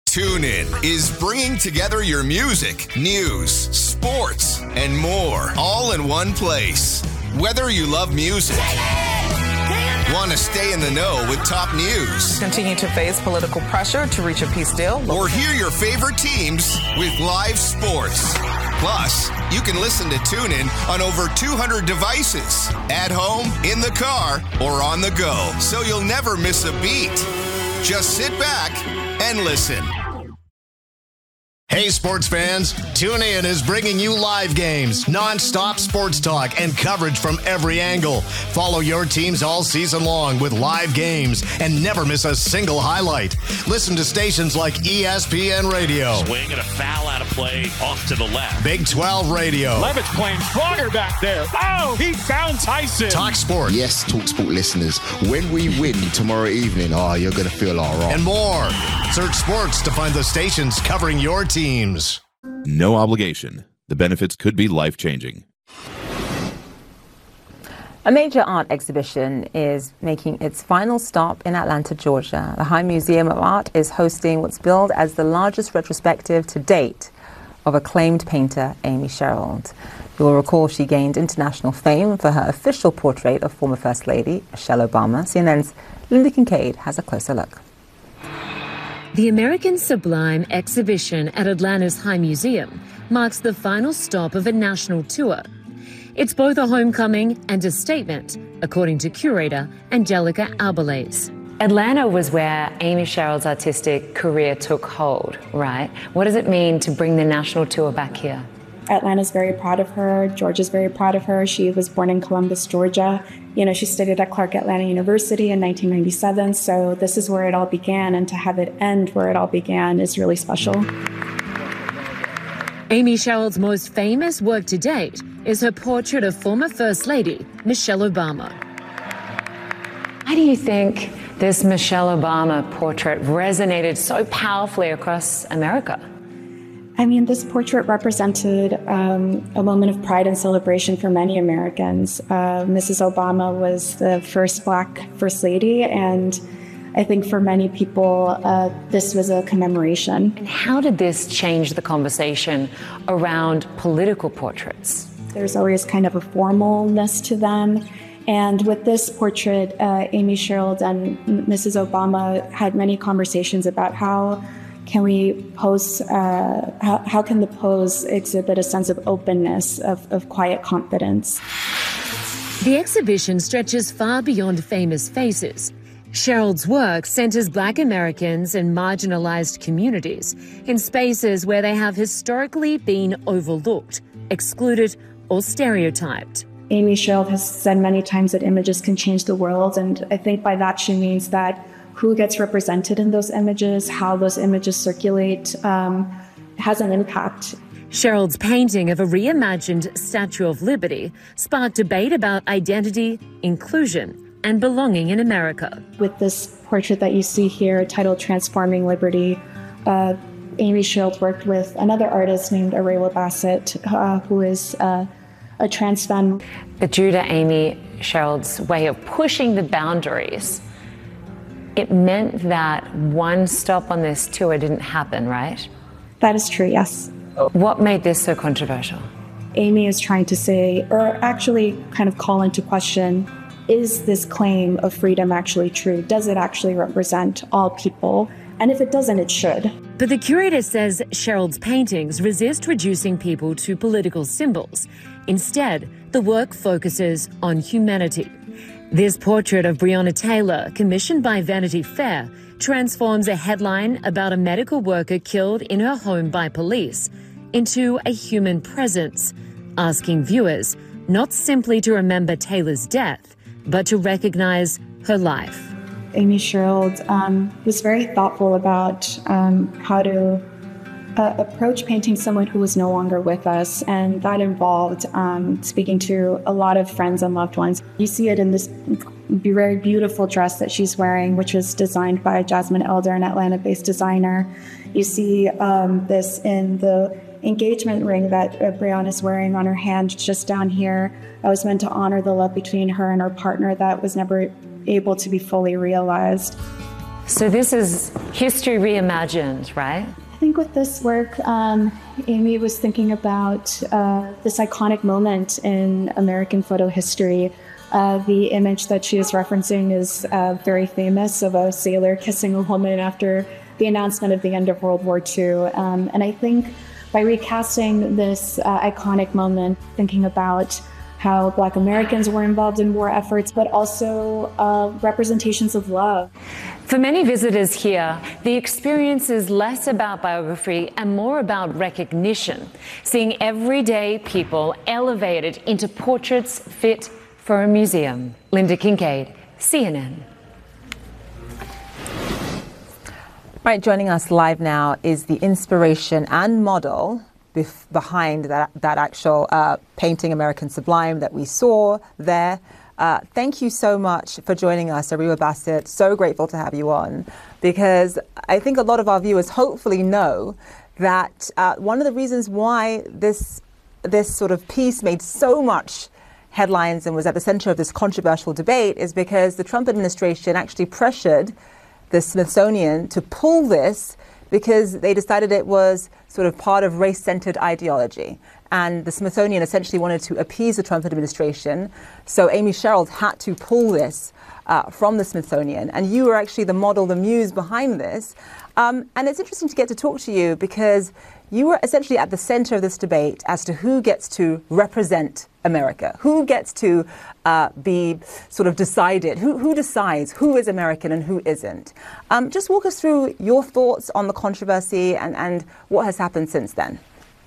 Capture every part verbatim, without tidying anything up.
TuneIn is bringing together your music, news, sports, and more, all in one place. Whether you love music, want to stay in the know with top news, continue to face political pressure to reach a peace deal, or hear your favorite teams with live sports. Plus, you can listen to TuneIn on over two hundred devices, at home, in the car, or on the go, so you'll never miss a beat. Just sit back and listen. Hey, sports fans, TuneIn is bringing you live games, non-stop sports talk, and coverage from every angle. Follow your teams all season long with live games and never miss a single highlight. Listen to stations like E S P N Radio. Swing and a foul out of play off to the left. Big twelve Radio. Levitt's playing stronger back there. Oh, he found Tyson. Talk Sport. Yes, Talk Sport listeners, when we win tomorrow evening, oh, you're going to feel all right. And more. Search sports to find the stations covering your team. Teams. No obligation. The benefits could be life-changing. A major art exhibition is making its final stop in Atlanta, Georgia. The High Museum of Art is hosting what's billed as the largest retrospective to date of acclaimed painter Amy Sherald. You will recall she gained international fame for her official portrait of former First Lady Michelle Obama. C N N's Linda Kincaid has a closer look. The American Sublime exhibition at Atlanta's High Museum marks the final stop of a national tour. It's both a homecoming and a statement, according to curator Angelica Albalese. Atlanta was where Amy Sherald's artistic career took hold, right? What does it mean to bring the national tour back here? Atlanta's very proud of her. Georgia's very proud of her. She was born in Columbus, Georgia. You know, she studied at Clark Atlanta University in nineteen ninety-seven. So this is where it all began. And to have it end where it all began is really special. Amy Sherald's most famous work to date is her portrait of former First Lady Michelle Obama. Why do you think this Michelle Obama portrait resonated so powerfully across America? I mean, this portrait represented um, a moment of pride and celebration for many Americans. Uh, Missus Obama was the first Black First Lady, and I think for many people, uh, this was a commemoration. And how did this change the conversation around political portraits? There's always kind of a formalness to them. And with this portrait, uh, Amy Sherald and Missus Obama had many conversations about how can we pose, uh, how, how can the pose exhibit a sense of openness, of, of quiet confidence? The exhibition stretches far beyond famous faces. Sherald's work centers Black Americans and marginalized communities in spaces where they have historically been overlooked, excluded, or stereotyped. Amy Sherald has said many times that images can change the world, and I think by that she means that who gets represented in those images, how those images circulate, um, has an impact. Sherald's painting of a reimagined Statue of Liberty sparked debate about identity, inclusion, and belonging in America. With this portrait that you see here, titled Transforming Liberty, uh, Amy Sherald worked with another artist named Arewa Bassett, uh, who is uh, a trans femme. But due to Amy Sherald's way of pushing the boundaries, it meant that one stop on this tour didn't happen, right? That is true, yes. What made this so controversial? Amy is trying to say, or actually kind of call into question, is this claim of freedom actually true? Does it actually represent all people? And if it doesn't, it should. But the curator says Sherald's paintings resist reducing people to political symbols. Instead, the work focuses on humanity. This portrait of Breonna Taylor, commissioned by Vanity Fair, transforms a headline about a medical worker killed in her home by police into a human presence, asking viewers not simply to remember Taylor's death, but to recognize her life. Amy Sherald um, was very thoughtful about um, how to uh, approach painting someone who was no longer with us, and that involved um, speaking to a lot of friends and loved ones. You see it in this very beautiful dress that she's wearing, which was designed by Jasmine Elder, an Atlanta-based designer. You see um, this in the engagement ring that uh, Breonna is wearing on her hand just down here. I was meant to honor the love between her and her partner that was never able to be fully realized. So this is history reimagined, right? I think with this work, um, Amy was thinking about uh, this iconic moment in American photo history. Uh, the image that she is referencing is uh, very famous, of a sailor kissing a woman after the announcement of the end of World War Two. Um, and I think by recasting this uh, iconic moment, thinking about how Black Americans were involved in war efforts, but also uh, representations of love. For many visitors here, the experience is less about biography and more about recognition, seeing everyday people elevated into portraits fit for a museum. Linda Kincaid, C N N. Right, joining us live now is the inspiration and model bef- behind that, that actual uh, painting, American Sublime, that we saw there. Uh, thank you so much for joining us, Ariwa Bassett. So grateful to have you on, because I think a lot of our viewers hopefully know that uh, one of the reasons why this this sort of piece made so much headlines and was at the center of this controversial debate is because the Trump administration actually pressured the Smithsonian to pull this because they decided it was sort of part of race-centered ideology. And the Smithsonian essentially wanted to appease the Trump administration. So Amy Sherald had to pull this uh, from the Smithsonian. And you were actually the model, the muse behind this. Um, and it's interesting to get to talk to you because you were essentially at the center of this debate as to who gets to represent America, who gets to uh, be sort of decided, who, who decides who is American and who isn't. Um, just walk us through your thoughts on the controversy and, and what has happened since then.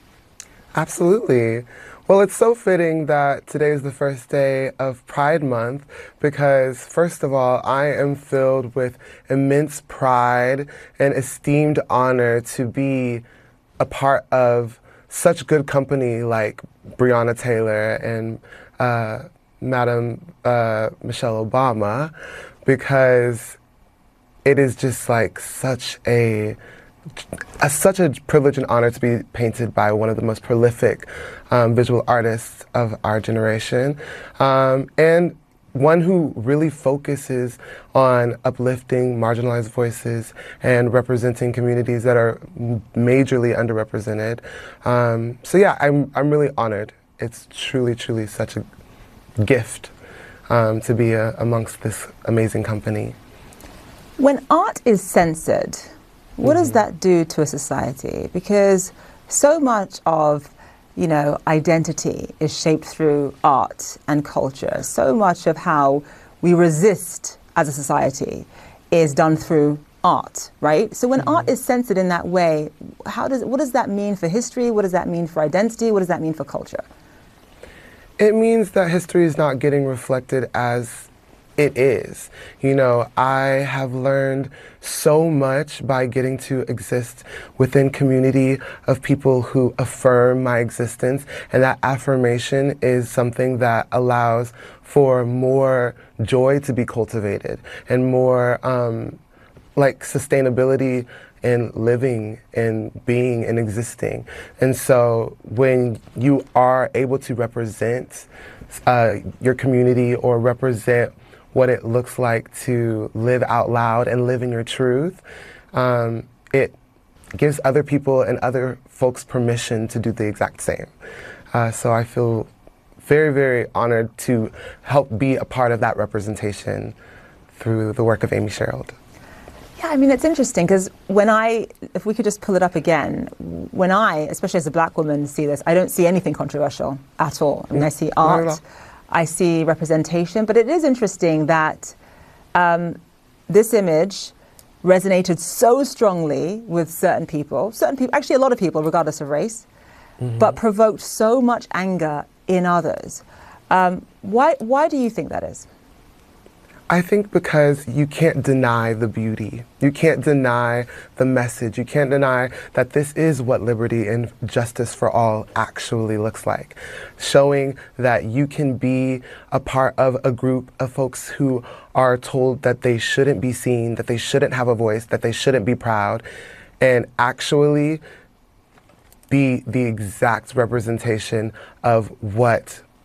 Absolutely. Well, it's so fitting that today is the first day of Pride Month because, first of all, I am filled with immense pride and esteemed honor to be a part of such good company like Breonna Taylor and uh, Madam uh, Michelle Obama, because it is just like such a A, such a privilege and honor to be painted by one of the most prolific um, visual artists of our generation, um, and one who really focuses on uplifting marginalized voices and representing communities that are majorly underrepresented. Um, so yeah, I'm, I'm really honored. It's truly, truly such a gift um, to be a, amongst this amazing company. When art is censored, what does that do to a society? Because so much of, you know, identity is shaped through art and culture. So much of how we resist as a society is done through art, right? So when mm-hmm. art is censored in that way, how does what does that mean for history? What does that mean for identity? What does that mean for culture? It means that history is not getting reflected as it is. You know, I have learned so much by getting to exist within community of people who affirm my existence, and that affirmation is something that allows for more joy to be cultivated and more um, like sustainability in living and being and existing. And so when you are able to represent uh, your community or represent what it looks like to live out loud and live in your truth, um, it gives other people and other folks permission to do the exact same. Uh, so I feel very, very honored to help be a part of that representation through the work of Amy Sherald. Yeah, I mean, it's interesting because when I, if we could just pull it up again, when I, especially as a black woman, see this, I don't see anything controversial at all. I mean, I see art, I see representation, but it is interesting that um, this image resonated so strongly with certain people, certain people, actually a lot of people, regardless of race, mm-hmm. but provoked so much anger in others. Um, why, why do you think that is? I think because you can't deny the beauty. You can't deny the message. You can't deny that this is what liberty and justice for all actually looks like. Showing that you can be a part of a group of folks who are told that they shouldn't be seen, that they shouldn't have a voice, that they shouldn't be proud, and actually be the exact representation of what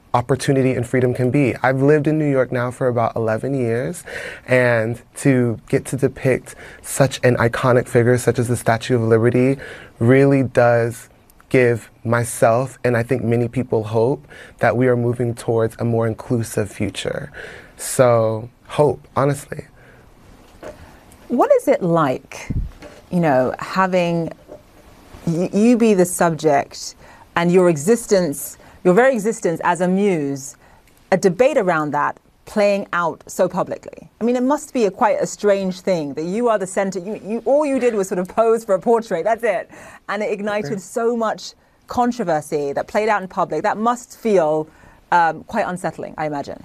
opportunity and freedom can be. I've lived in New York now for about eleven years, and to get to depict such an iconic figure such as the Statue of Liberty really does give myself, and I think many people, hope that we are moving towards a more inclusive future. So, hope, honestly. What is it like, you know, having y- you be the subject and your existence, your very existence as a muse, a debate around that playing out so publicly? I mean, it must be a quite a strange thing that you are the center. You, you, all you did was sort of pose for a portrait. That's it, and it ignited okay. so much controversy that played out in public. That must feel um, quite unsettling, I imagine.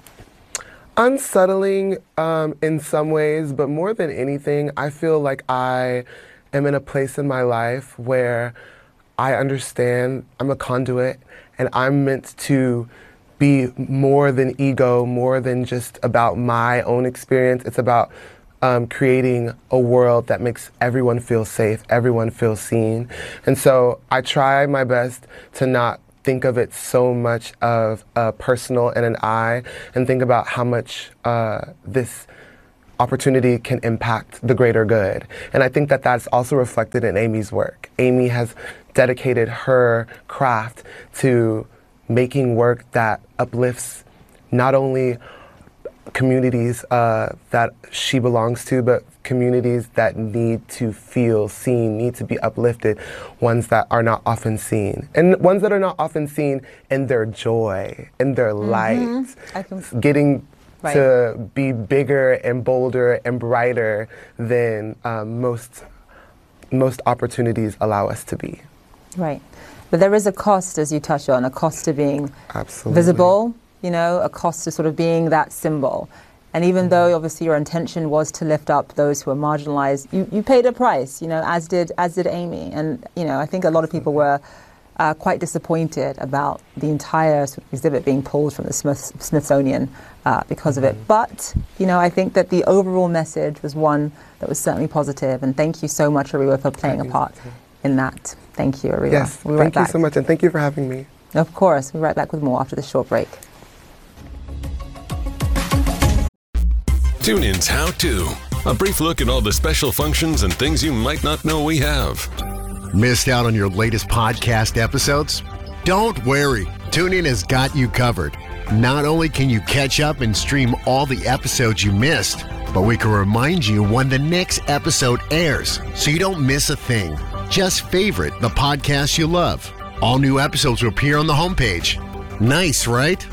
Unsettling um, in some ways, but more than anything, I feel like I am in a place in my life where I understand I'm a conduit, and I'm meant to be more than ego, more than just about my own experience. It's about um, creating a world that makes everyone feel safe, everyone feel seen. And so I try my best to not think of it so much of a personal and an I, and think about how much uh, this opportunity can impact the greater good. And I think that that's also reflected in Amy's work. Amy has dedicated her craft to making work that uplifts not only communities uh, that she belongs to, but communities that need to feel seen, need to be uplifted, ones that are not often seen. And ones that are not often seen in their joy, in their mm-hmm. light, I can... getting right. to be bigger and bolder and brighter than um, most, most opportunities allow us to be. Right. But there is a cost, as you touch on, a cost to being Absolutely. visible, you know, a cost to sort of being that symbol. And even mm-hmm. though obviously your intention was to lift up those who are marginalized, you, you paid a price, you know, as did as did Amy. And, you know, I think a lot of people were uh, quite disappointed about the entire sort of exhibit being pulled from the Smith, Smithsonian uh, because mm-hmm. of it. But, you know, I think that the overall message was one that was certainly positive. And thank you so much, Ariwa, for playing thank a part in that. Thank you, Ariwa. Yes, we'll thank right you back. so much, and thank you for having me. Of course. We'll be right back with more after this short break. TuneIn's How To. A brief look at all the special functions and things you might not know we have. Missed out on your latest podcast episodes? Don't worry. TuneIn has got you covered. Not only can you catch up and stream all the episodes you missed, but we can remind you when the next episode airs so you don't miss a thing. Just favorite the podcast you love. All new episodes will appear on the homepage. Nice, right?